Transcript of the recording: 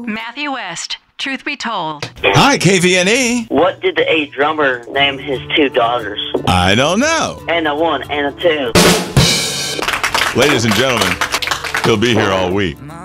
Matthew West, Truth Be Told. Hi, KVNE. What did the 8th drummer name his 2 daughters? I don't know. And a 1 and a 2. Ladies and gentlemen, he'll be here all week.